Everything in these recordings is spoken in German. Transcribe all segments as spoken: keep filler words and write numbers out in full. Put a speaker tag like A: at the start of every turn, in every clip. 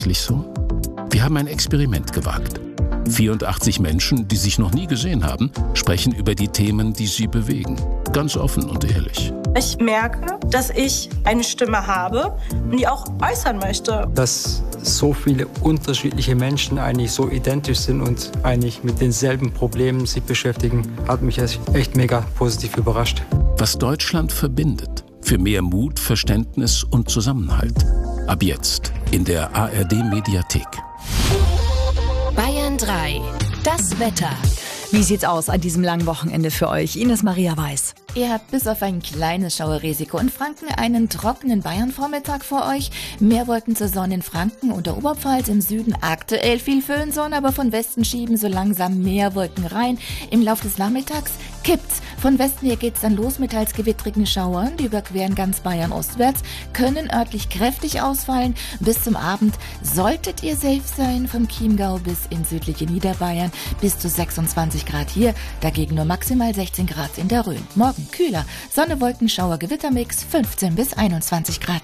A: wirklich so? Wir haben ein Experiment gewagt. vierundachtzig Menschen, die sich noch nie gesehen haben, sprechen über die Themen, die sie bewegen. Ganz offen und ehrlich.
B: Ich merke, dass ich eine Stimme habe und die auch äußern möchte.
C: Dass so viele unterschiedliche Menschen eigentlich so identisch sind und eigentlich mit denselben Problemen sich beschäftigen, hat mich echt mega positiv überrascht.
A: Was Deutschland verbindet. Für mehr Mut, Verständnis und Zusammenhalt. Ab jetzt in der A R D-Mediathek.
D: Bayern drei. Das Wetter.
E: Wie sieht's aus an diesem langen Wochenende für euch? Ines Maria Weiß.
F: Ihr habt bis auf ein kleines Schauerrisiko in Franken einen trockenen Bayern-Vormittag vor euch. Meerwolken zur Sonne in Franken und der Oberpfalz, im Süden aktuell viel Föhnsonne, aber von Westen schieben so langsam Meerwolken rein. Im Laufe des Nachmittags kippt's. Von Westen her geht's dann los mit teils gewittrigen Schauern. Die überqueren ganz Bayern ostwärts, können örtlich kräftig ausfallen. Bis zum Abend solltet ihr safe sein, vom Chiemgau bis in südliche Niederbayern. Bis zu sechsundzwanzig Grad hier, dagegen nur maximal sechzehn Grad in der Rhön. Morgen kühler, Sonne, Wolken, Schauer, Gewittermix, fünfzehn bis einundzwanzig Grad.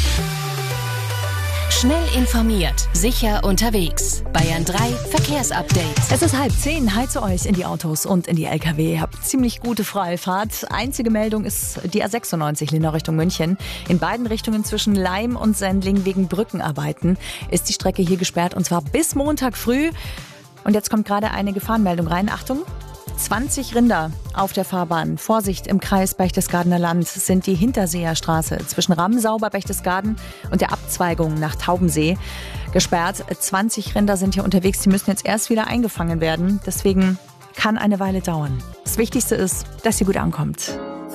D: Schnell informiert, sicher unterwegs. Bayern drei Verkehrsupdate.
E: Es ist halb zehn, heize euch in die Autos und in die L K W. Ihr habt ziemlich gute Freifahrt. Einzige Meldung ist die A sechsundneunzig Lindau Richtung München. In beiden Richtungen zwischen Laim und Sendling wegen Brückenarbeiten ist die Strecke hier gesperrt und zwar bis Montag früh. Und jetzt kommt gerade eine Gefahrenmeldung rein. Achtung! zwanzig Rinder auf der Fahrbahn. Vorsicht, im Kreis Berchtesgadener Land sind die Hinterseerstraße zwischen Ramsau bei Berchtesgaden und der Abzweigung nach Taubensee gesperrt. zwanzig Rinder sind hier unterwegs, die müssen jetzt erst wieder eingefangen werden. Deswegen kann eine Weile dauern. Das Wichtigste ist, dass sie gut ankommt.